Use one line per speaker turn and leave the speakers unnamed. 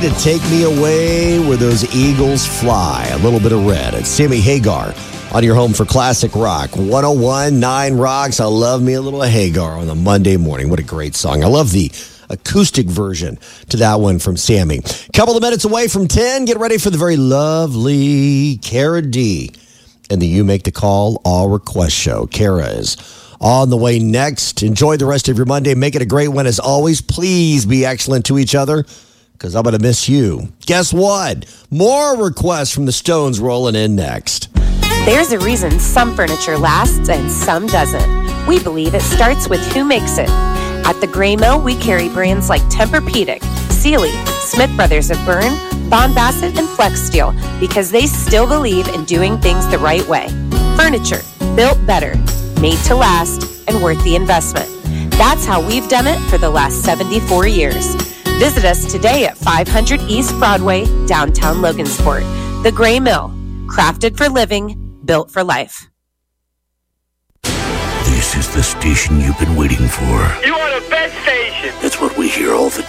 to take me away where those eagles fly. A little bit of red. It's Sammy Hagar on your home for classic rock. 101.9 Rocks. I love me a little Hagar on a Monday morning. What a great song. I love the acoustic version to that one from Sammy. Couple of minutes away from 10. Get ready for the very lovely Kara D and the You Make the Call All Request Show. Kara is on the way next. Enjoy the rest of your Monday. Make it a great one as always. Please be excellent to each other because I'm going to miss you. Guess what? More requests from the Stones rolling in next.
There's a reason some furniture lasts and some doesn't. We believe it starts with who makes it. At the Gray Mill, we carry brands like Tempur-Pedic, Sealy, Smith Brothers of Bern, Bond Bassett, and Flex Steel because they still believe in doing things the right way. Furniture built better, made to last, and worth the investment. That's how we've done it for the last 74 years. Visit us today at 500 East Broadway, downtown Logansport. The Gray Mill, crafted for living, built for life.
This is the station you've been waiting for.
You are the best station.
That's what we hear all the